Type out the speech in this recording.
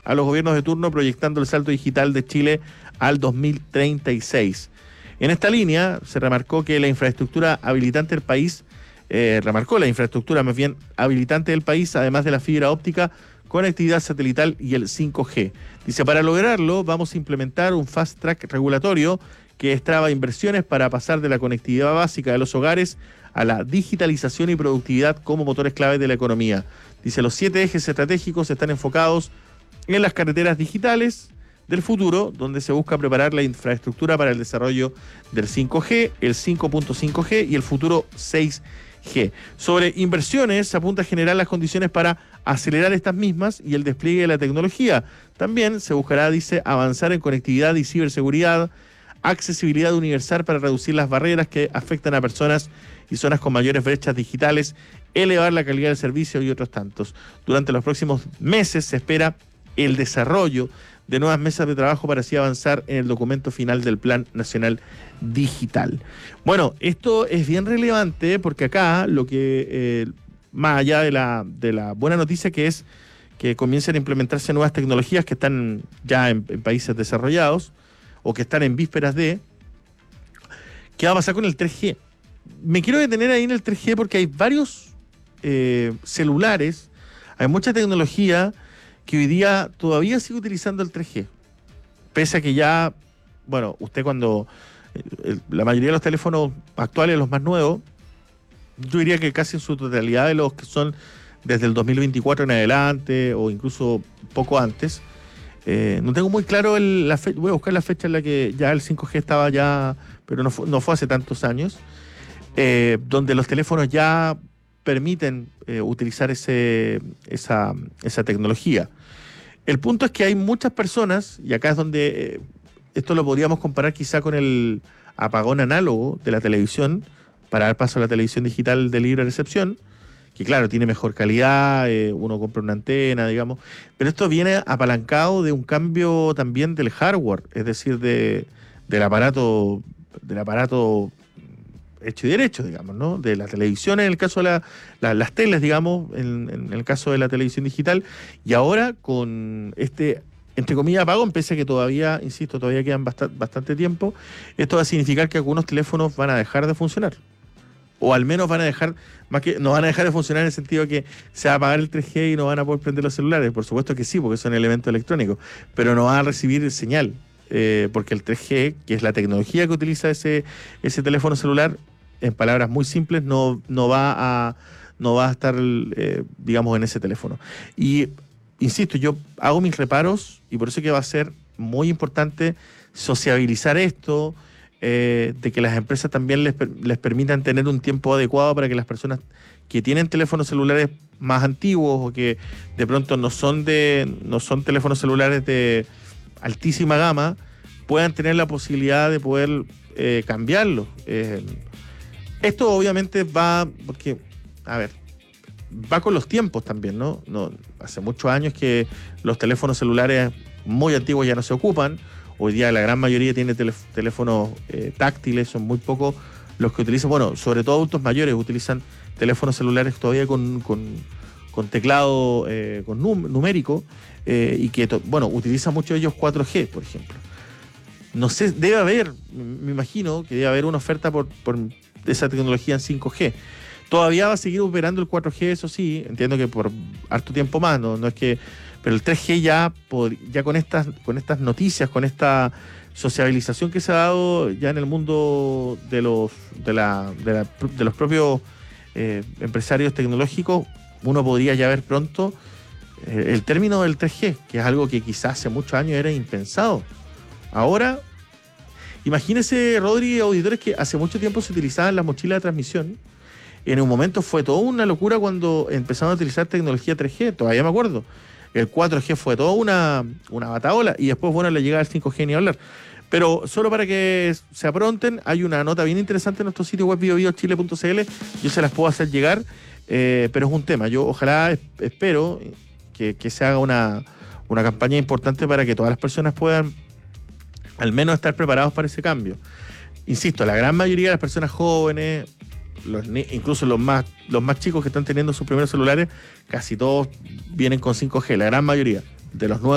a los gobiernos de turno, proyectando el salto digital de Chile al 2036. En esta línea se remarcó que la infraestructura habilitante del país, habilitante del país, además de la fibra óptica, conectividad satelital y el 5G. Dice, para lograrlo vamos a implementar un fast track regulatorio que destraba inversiones para pasar de la conectividad básica de los hogares a la digitalización y productividad como motores clave de la economía. Dice, los 7 ejes estratégicos están enfocados en las carreteras digitales del futuro, donde se busca preparar la infraestructura para el desarrollo del 5G, el 5.5G y el futuro 6G. Sobre inversiones, se apunta a generar las condiciones para acelerar estas mismas y el despliegue de la tecnología. También se buscará, dice, avanzar en conectividad y ciberseguridad, accesibilidad universal para reducir las barreras que afectan a personas y zonas con mayores brechas digitales, elevar la calidad del servicio y otros tantos. Durante los próximos meses se espera el desarrollo de nuevas mesas de trabajo para así avanzar en el documento final del Plan Nacional Digital. Bueno, esto es bien relevante porque acá lo que, más allá de la buena noticia que es que comiencen a implementarse nuevas tecnologías que están ya en países desarrollados o que están en vísperas de, ¿qué va a pasar con el 3G? Me quiero detener ahí en el 3G porque hay varios celulares, hay mucha tecnología que hoy día todavía sigue utilizando el 3G. Pese a que ya, bueno, usted cuando la mayoría de los teléfonos actuales, los más nuevos, yo diría que casi en su totalidad de los que son desde el 2024 en adelante o incluso poco antes, no tengo muy claro la fecha, voy a buscar la fecha en la que ya el 5G estaba ya, pero no fue hace tantos años, donde los teléfonos ya permiten utilizar esa tecnología. El punto es que hay muchas personas, y acá es donde esto lo podríamos comparar quizá con el apagón análogo de la televisión, para dar paso a la televisión digital de libre recepción, que claro, tiene mejor calidad, uno compra una antena, digamos, pero esto viene apalancado de un cambio también del hardware, es decir, del aparato hecho y derecho, digamos, ¿no? De la televisión en el caso de las teles, digamos, en el caso de la televisión digital, y ahora con este, entre comillas, apagón, pese a que todavía, insisto, todavía quedan bastante tiempo, esto va a significar que algunos teléfonos van a dejar de funcionar. O al menos van a dejar, no van a dejar de funcionar en el sentido de que se va a apagar el 3G y no van a poder prender los celulares. Por supuesto que sí, porque son elementos electrónicos, pero no van a recibir señal. Porque el 3G, que es la tecnología que utiliza ese teléfono celular, en palabras muy simples, no va a estar, digamos, en ese teléfono. Y, insisto, yo hago mis reparos y por eso que va a ser muy importante sociabilizar esto, de que las empresas también les permitan tener un tiempo adecuado para que las personas que tienen teléfonos celulares más antiguos o que de pronto no son teléfonos celulares de altísima gama, puedan tener la posibilidad de poder cambiarlo. Esto obviamente va con los tiempos también, ¿no? Hace muchos años que los teléfonos celulares muy antiguos ya no se ocupan. Hoy día la gran mayoría tiene teléfonos táctiles, son muy pocos los que utilizan, bueno, sobre todo adultos mayores utilizan teléfonos celulares todavía con teclado numérico, y que, utilizan muchos de ellos 4G, por ejemplo. No sé, me imagino que debe haber una oferta por esa tecnología en 5G. Todavía va a seguir operando el 4G, eso sí, entiendo que por harto tiempo más, no es que... Pero el 3G ya con estas noticias, con esta sociabilización que se ha dado ya en el mundo de los propios empresarios tecnológicos, uno podría ya ver pronto el término del 3G, que es algo que quizás hace muchos años era impensado. Ahora, imagínense, Rodri, auditores, que hace mucho tiempo se utilizaban las mochilas de transmisión. En un momento fue toda una locura cuando empezaron a utilizar tecnología 3G, todavía me acuerdo. El 4G fue toda una bataola y después, la llegada del 5G ni hablar. Pero solo para que se apronten, hay una nota bien interesante en nuestro sitio web biobiochile.cl. Yo se las puedo hacer llegar, pero es un tema. Yo espero que se haga una campaña importante para que todas las personas puedan al menos estar preparados para ese cambio. Insisto, la gran mayoría de las personas jóvenes, incluso los más chicos que están teniendo sus primeros celulares, casi todos vienen con 5G, la gran mayoría de los nuevos